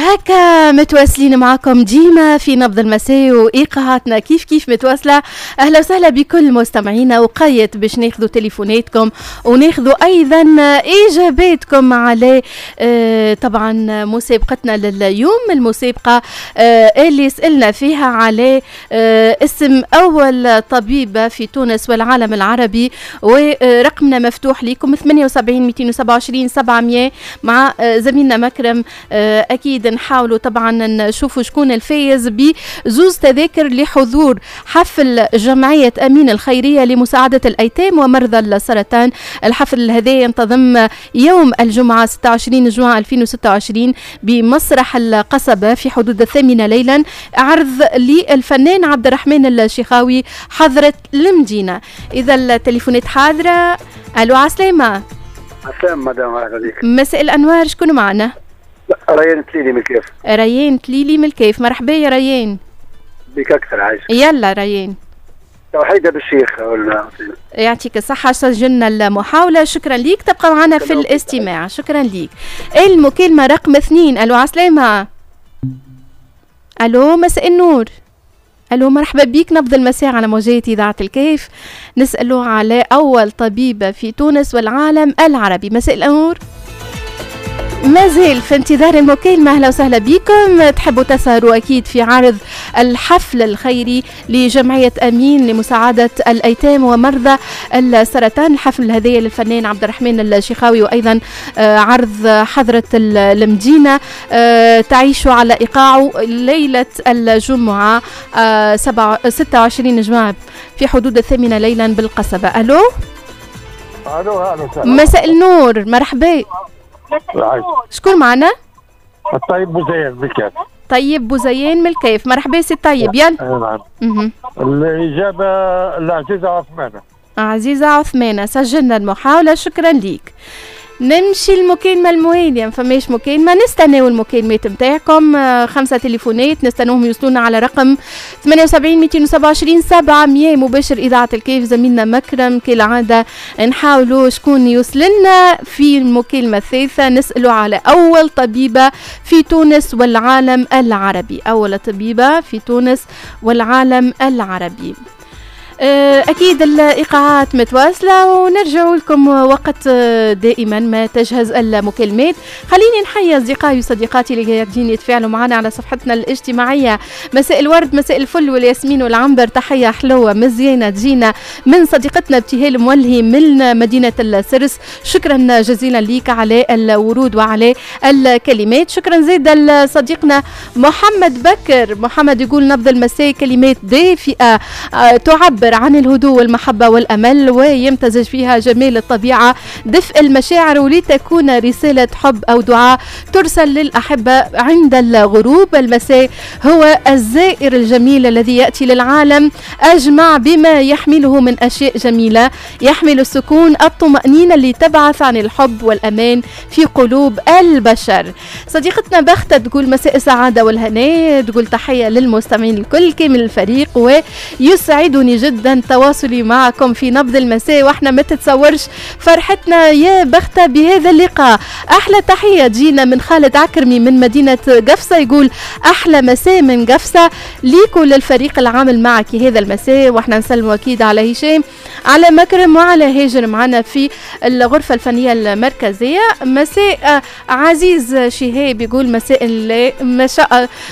هكا متواصلين معكم ديما في نبض المساء وإيقاعاتنا كيف متواصلة. أهلا وسهلا بكل مستمعينا، وقايت باش ناخذوا تليفوناتكم وناخذوا أيضا إجاباتكم على طبعا مسابقتنا لليوم، المسابقة اللي سألنا فيها على اسم أول طبيبة في تونس والعالم العربي، ورقمنا مفتوح لكم 78 227 700 مع زميلنا مكرم. أكيد نحاولوا طبعا نشوفوا شكون الفايز بزوز تذاكر لحضور حفل جمعية أمين الخيرية لمساعدة الأيتام ومرضى السرطان. الحفل هذا ينتظم يوم الجمعة 26 جوان 2026 بمسرح القصبة في حدود 8 ليلا، عرض للفنان عبد الرحمن الشيخاوي حضرة المدينة. إذا التليفونات حاضرة. ألو عسلامة. عسلامة مدام، أهلا بك. مساء الأنوار، شكون معنا؟ ريان تليلي من الكيف. ريان تليلي من الكيف، مرحبا يا ريان. بك أكثر عايش. يلا ريان. توحيدة بالشيخ. يعطيك الصحة، سجلنا المحاولة، شكرا ليك، تبقى معنا في الاستماع، شكرا ليك. المكالمة رقم 2. ألو عسلامة. ألو مساء النور. ألو مرحبا بيك، نبض المساء على موجات إذاعة الكيف. نسألوا على أول طبيبة في تونس والعالم العربي. مساء النور. ما زال في انتظار المكالمة. أهلا وسهلا بكم. تحبوا تسهروا أكيد في عرض الحفل الخيري لجمعية أمين لمساعدة الأيتام ومرضى السرطان. الحفل هذا للفنان عبد الرحمن الشيخاوي، وأيضا عرض حضرة المدينة. تعيشوا على إيقاعه ليلة الجمعة 26 جوان في حدود 8 ليلا بالقصبة. ألو. مساء النور، مرحبا. شكون معنا؟ الطيب بوزيان من الكيف. طيب بوزيان من الكيف، مرحبا سي طيب. يلا. نعم. الإجابة العزيزة عثمانة. عزيزة عثمانة، سجلنا المحاولة، شكرا ليك. نمشي المكالمة الموالية. ما فماش مكالمة، نستناو المكالمات نتاعكم. 5 تليفونات نستناوهم يوصلونا على رقم 78 227 700 مباشر إذاعة الكيف. زميلنا مكرم كالعادة نحاولوا شكون يوصلنا في المكالمة الثالثة. نسألوا على أول طبيبة في تونس والعالم العربي. أول طبيبة في تونس والعالم العربي. أكيد الإيقاعات متواصلة، ونرجع لكم وقت دائما ما تجهز المكالمات. خليني نحيي أصدقائي وصديقاتي اللي قاعدين يتفاعلوا معنا على صفحتنا الاجتماعية. مساء الورد، مساء الفل والياسمين والعنبر. تحية حلوة مزيانة تجينا من صديقتنا ابتهال مولهي من مدينة السرس. شكرا جزيلا ليك على الورود وعلى الكلمات. شكرا زيدا لصديقنا محمد بكر. محمد يقول نبض المساء كلمات دافئة تعبر عن الهدوء والمحبة والأمل، ويمتزج فيها جمال الطبيعة دفء المشاعر، ولتكون رسالة حب أو دعاء ترسل للأحبة عند الغروب. المساء هو الزائر الجميل الذي يأتي للعالم أجمع بما يحمله من أشياء جميلة، يحمل السكون الطمأنينة اللي تبعث عن الحب والأمان في قلوب البشر. صديقتنا بختة تقول مساء السعادة والهناء، تقول تحية للمستمعين الكل كامل الفريق، ويسعدني جدا تواصلي معكم في نبض المساء، واحنا ما تتصورش فرحتنا يا بختة بهذا اللقاء. احلى تحية جينا من خالد عكرمي من مدينة قفصة، يقول احلى مساء من قفصة ليكوا للفريق العامل معك هذا المساء. واحنا نسلم اكيد على هشام، على مكرم، وعلى هاجر معنا في الغرفة الفنية المركزية. مساء عزيز شهاب يقول مساء